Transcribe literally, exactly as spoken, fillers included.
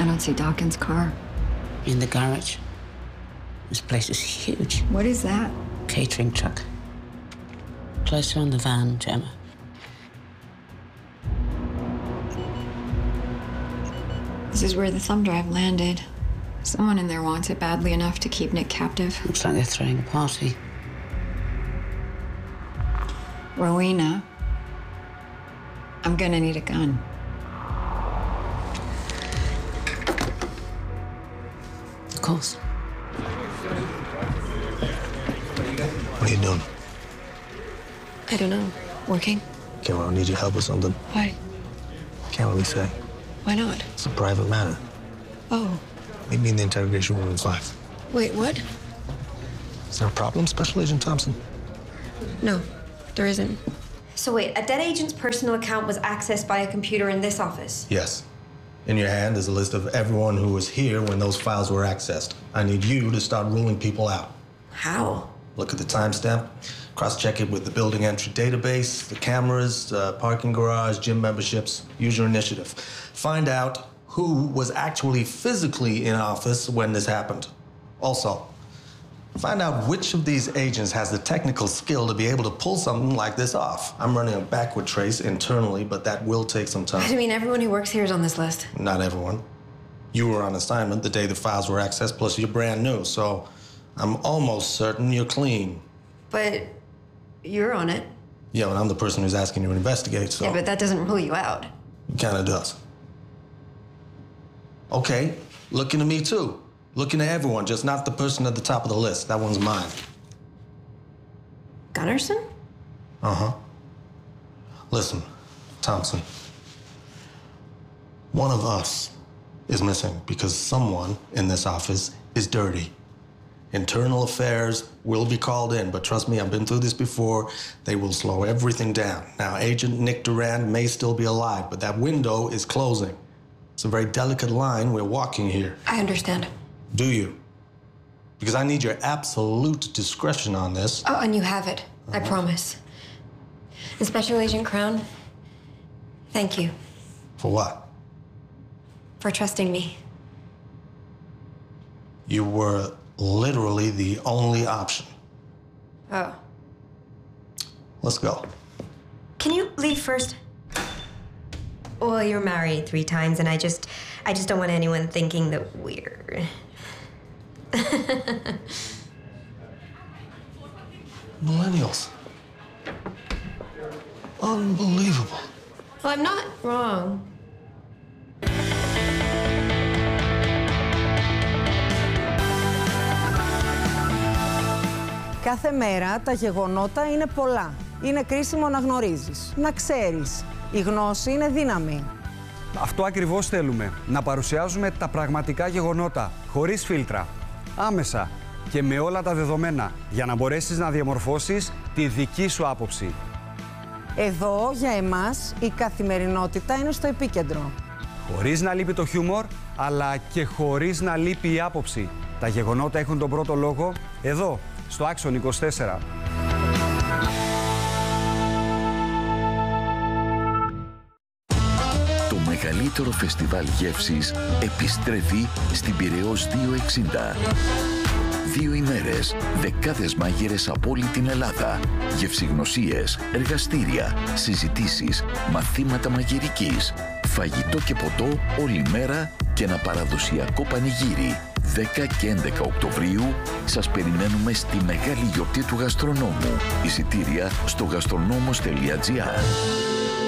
don't see Dawkins' car. In the garage. This place is huge. What is that? Catering truck. Closer on the van, Gemma. This is where the thumb drive landed. Someone in there wants it badly enough to keep Nick captive. Looks like they're throwing a party. Rowena, I'm gonna need a gun. Of course. What are you doing? I don't know. Working? Okay, well, I need your help with something. Why? Can't really say. Why not? It's a private matter. Oh. Meet me in the interrogation room in five. Wait, what? Is there a problem, Special Agent Thompson? No, there isn't. So wait, a dead agent's personal account was accessed by a computer in this office? Yes. In your hand is a list of everyone who was here when those files were accessed. I need you to start ruling people out. How? Look at the timestamp, cross-check it with the building entry database, the cameras, uh, parking garage, gym memberships. Use your initiative. Find out who was actually physically in office when this happened. Also, find out which of these agents has the technical skill to be able to pull something like this off. I'm running a backward trace internally, but that will take some time. I mean, everyone who works here is on this list. Not everyone. You were on assignment the day the files were accessed, plus you're brand new, so I'm almost certain you're clean. But you're on it. Yeah, and I'm the person who's asking you to investigate, so... Yeah, but that doesn't rule you out. It kinda does. Okay, looking to me too. Looking to everyone, just not the person at the top of the list. That one's mine. Gunnarsson? Uh-huh. Listen, Thompson. One of us is missing because someone in this office is dirty. Internal affairs will be called in, but trust me, I've been through this before. They will slow everything down. Now, Agent Nick Durand may still be alive, but that window is closing. It's a very delicate line we're walking here. I understand. Do you? Because I need your absolute discretion on this. Oh, and you have it. Uh-huh. I promise. And Special Agent Crown, thank you. For what? For trusting me. You were literally the only option. Oh. Let's go. Can you leave first? Well, you're married three times, and I just, I just don't want anyone thinking that we're... Millennials. Unbelievable. Well, I'm not wrong. Κάθε μέρα τα γεγονότα είναι πολλά. Είναι κρίσιμο να γνωρίζεις, να ξέρεις. Η γνώση είναι δύναμη. Αυτό ακριβώς θέλουμε. Να παρουσιάζουμε τα πραγματικά γεγονότα, χωρίς φίλτρα. Άμεσα και με όλα τα δεδομένα, για να μπορέσεις να διαμορφώσεις τη δική σου άποψη. Εδώ, για εμάς, η καθημερινότητα είναι στο επίκεντρο. Χωρίς να λείπει το χιούμορ, αλλά και χωρίς να λείπει η άποψη. Τα γεγονότα έχουν τον πρώτο λόγο εδώ, στο Άξον είκοσι τέσσερα. Το μεγαλύτερο φεστιβάλ γεύσης επιστρέφει στην Πειραιώς διακόσια εξήντα. Δύο ημέρες, δεκάδες μάγειρες από όλη την Ελλάδα, γευσηγνωσίες, εργαστήρια, συζητήσεις, μαθήματα μαγειρικής, φαγητό και ποτό όλη μέρα και ένα παραδοσιακό πανηγύρι. δέκα και έντεκα Οκτωβρίου σας περιμένουμε στη μεγάλη γιορτή του γαστρονόμου. Εισιτήρια στο γαστρονόμος τελεία τζι άρ.